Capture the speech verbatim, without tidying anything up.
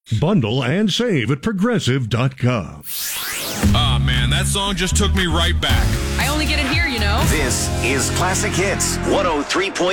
Bundle and save at progressive dot com. Ah, man, that song just took me right back. I only get it here, you know. This is Classic Hits one oh three point